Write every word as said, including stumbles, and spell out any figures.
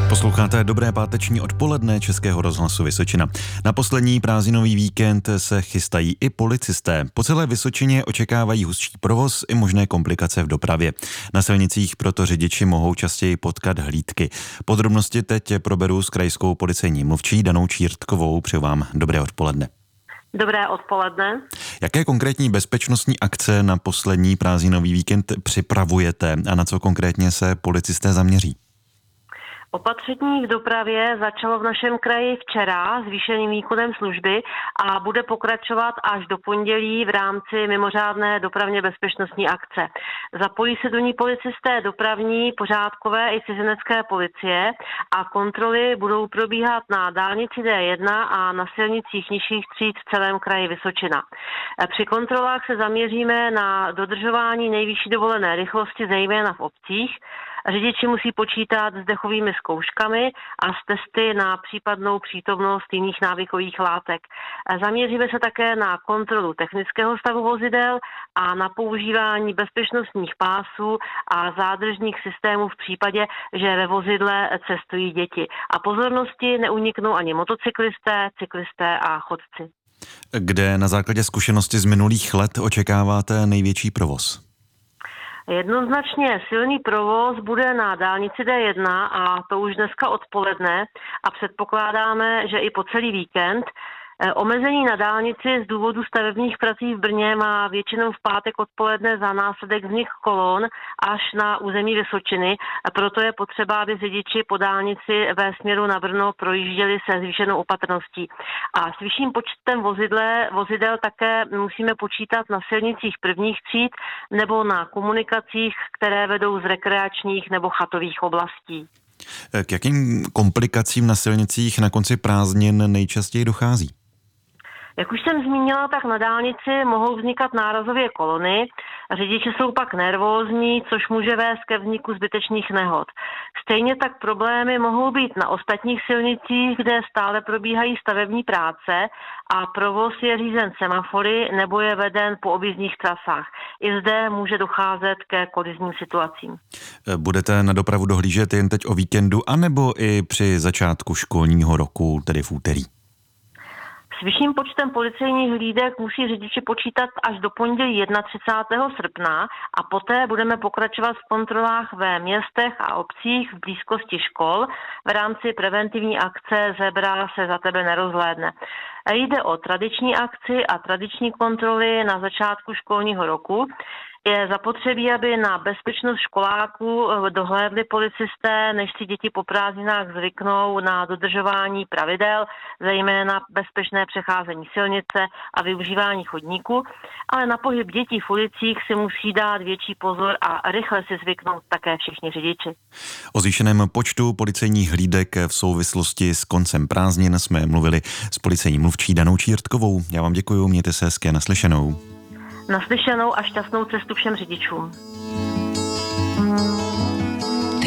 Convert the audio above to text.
Posloucháte dobré páteční odpoledne Českého rozhlasu Vysočina. Na poslední prázdninový víkend se chystají i policisté. Po celé Vysočině očekávají hustší provoz i možné komplikace v dopravě. Na silnicích proto řidiči mohou častěji potkat hlídky. Podrobnosti teď proberu s krajskou policejní mluvčí Danou Čírtkovou. Přeju vám dobré odpoledne. Dobré odpoledne. Jaké konkrétní bezpečnostní akce na poslední prázdninový víkend připravujete a na co konkrétně se policisté zaměří? Opatření v dopravě začalo v našem kraji včera zvýšeným výkonem služby a bude pokračovat až do pondělí v rámci mimořádné dopravně bezpečnostní akce. Zapojí se do ní policisté dopravní, pořádkové i cizinecké policie a kontroly budou probíhat na dálnici D jedna a na silnicích nižších tříd v celém kraji Vysočina. Při kontrolách se zaměříme na dodržování nejvyšší dovolené rychlosti, zejména v obcích. Řidiči musí počítat s dechovými zkouškami a s testy na případnou přítomnost jiných návykových látek. Zaměříme se také na kontrolu technického stavu vozidel a na používání bezpečnostních pásů a zádržních systémů v případě, že ve vozidle cestují děti. A pozornosti neuniknou ani motocyklisté, cyklisté a chodci. Kde na základě zkušenosti z minulých let očekáváte největší provoz? Jednoznačně silný provoz bude na dálnici D jedna a to už dneska odpoledne a předpokládáme, že i po celý víkend. Omezení na dálnici z důvodu stavebních prací v Brně má většinou v pátek odpoledne za následek vznik kolon až na území Vysočiny, proto je potřeba, aby řidiči po dálnici ve směru na Brno projížděli se zvýšenou opatrností. A s vyšším počtem vozidle, vozidel také musíme počítat na silnicích prvních tříd nebo na komunikacích, které vedou z rekreačních nebo chatových oblastí. K jakým komplikacím na silnicích na konci prázdnin nejčastěji dochází? Jak už jsem zmínila, tak na dálnici mohou vznikat nárazově kolony. Řidiči jsou pak nervózní, což může vést ke vzniku zbytečných nehod. Stejně tak problémy mohou být na ostatních silnicích, kde stále probíhají stavební práce a provoz je řízen semafory nebo je veden po objízdních trasách. I zde může docházet ke kolizním situacím. Budete na dopravu dohlížet jen teď o víkendu, anebo i při začátku školního roku, tedy v úterý? S vyšším počtem policejních hlídek musí řidiči počítat až do pondělí třicátého prvního srpna a poté budeme pokračovat v kontrolách ve městech a obcích v blízkosti škol v rámci preventivní akce Zebra se za tebe nerozhlédne. Jde o tradiční akci a tradiční kontroly na začátku školního roku. Je zapotřebí, aby na bezpečnost školáků dohlédli policisté, než si děti po prázdninách zvyknou na dodržování pravidel, zejména bezpečné přecházení silnice a využívání chodníku, ale na pohyb dětí v ulicích si musí dát větší pozor a rychle si zvyknout také všichni řidiči. O zvýšeném počtu policejních hlídek v souvislosti s koncem prázdnin jsme mluvili s policejní mluvčí Danou Čírtkovou. Já vám děkuju, mějte se hezky, naslyšenou. Naslyšenou a šťastnou cestu všem řidičům.